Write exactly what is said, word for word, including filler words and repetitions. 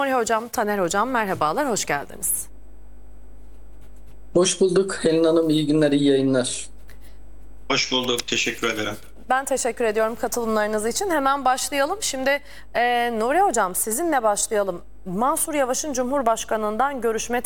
Nuri Hocam, Taner Hocam merhabalar, hoş geldiniz. Hoş bulduk Helin Hanım. İyi günler, iyi yayınlar. Hoş bulduk. Teşekkür ederim. Ben teşekkür ediyorum katılımlarınız için. Hemen başlayalım. Şimdi e, Nuri Hocam sizinle başlayalım. Mansur Yavaş'ın Cumhurbaşkanı'ndan görüşme